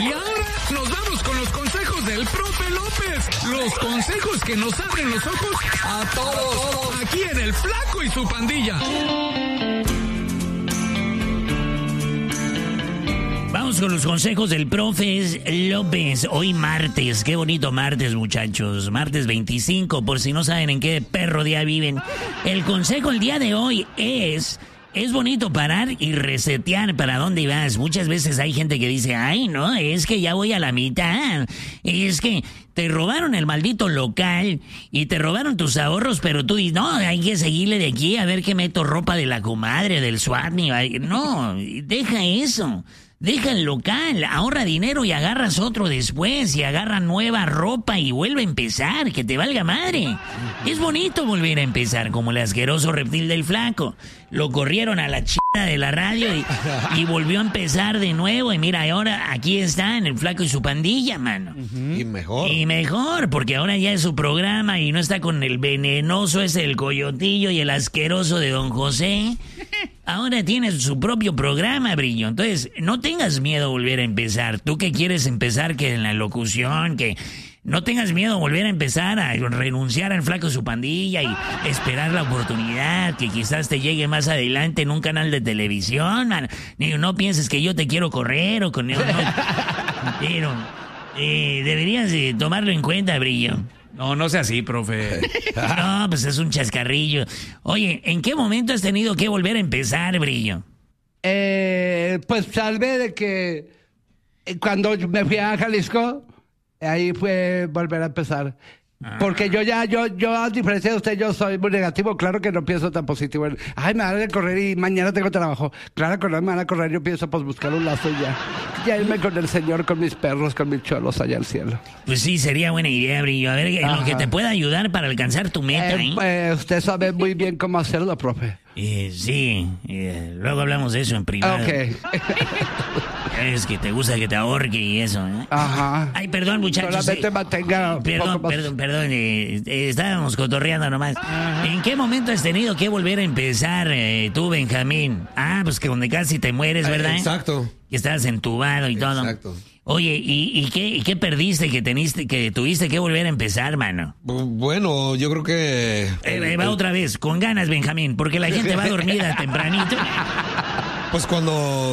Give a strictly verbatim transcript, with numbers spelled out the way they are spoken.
Y ahora nos vamos con los consejos del profe López. Los consejos que nos abren los ojos a todos. Aquí en El Flaco y su Pandilla. Vamos con los consejos del profe López. Hoy martes, qué bonito martes, muchachos. Martes veinticinco, por si no saben en qué perro día viven. El consejo el día de hoy es... Es bonito parar y resetear para dónde vas. Muchas veces hay gente que dice, ay, no, es que ya voy a la mitad. Es que te robaron el maldito local y te robaron tus ahorros, pero tú dices, no, hay que seguirle de aquí a ver que meto ropa de la comadre, del SWAT. No, deja eso. Deja el local, ahorra dinero y agarras otro después y agarra nueva ropa y vuelve a empezar, que te valga madre. Es bonito volver a empezar, como el asqueroso reptil del Flaco. Lo corrieron a la chingada de la radio y, y volvió a empezar de nuevo. Y mira, ahora aquí está en El Flaco y su Pandilla, mano. Uh-huh. Y mejor. Y mejor, porque ahora ya es su programa y no está con el venenoso ese del Coyotillo y el asqueroso de Don José. Ahora tienes su propio programa, Brillo. Entonces, no tengas miedo a volver a empezar. Tú que quieres empezar que en la locución, que no tengas miedo a volver a empezar a renunciar al Flaco y su Pandilla y esperar la oportunidad que quizás te llegue más adelante en un canal de televisión. Man. No pienses que yo te quiero correr o con... No, no. Pero eh, deberías eh, tomarlo en cuenta, Brillo. No, no sea así, profe. No, pues es un chascarrillo. Oye, ¿en qué momento has tenido que volver a empezar, Brillo? Eh, pues salvé de que eh, cuando me fui a Jalisco, ahí fue volver a empezar. Ah. Porque yo ya, yo, yo a diferencia de usted, yo soy muy negativo. Claro que no pienso tan positivo. Ay, me van a correr y mañana tengo trabajo. Claro que no me van a correr, yo pienso pues buscar un lazo y ya. Ya irme con el Señor, con mis perros, con mis cholos allá al cielo. Pues sí, sería buena idea, Brillo. A ver, en Ajá. lo que te pueda ayudar para alcanzar tu meta, ¿eh? eh pues, usted sabe muy bien cómo hacerlo, profe. Eh, sí, eh, luego hablamos de eso en privado. Ok. Es que te gusta que te ahorque y eso, ¿eh? Ajá. Ay, perdón, muchachos. Solamente eh, mantenga... Perdón, perdón, perdón. Eh, eh, estábamos cotorreando nomás. Ajá. ¿En qué momento has tenido que volver a empezar eh, tú, Benjamín? Ah, pues que donde casi te mueres, ¿verdad? Eh, exacto. Que estabas entubado y todo. Exacto. Oye, ¿y, y, qué, y qué perdiste que teniste, que tuviste que volver a empezar, mano? Bueno, yo creo que... Eh, eh, va otra vez, con ganas, Benjamín, porque la gente va dormida tempranito. Pues cuando...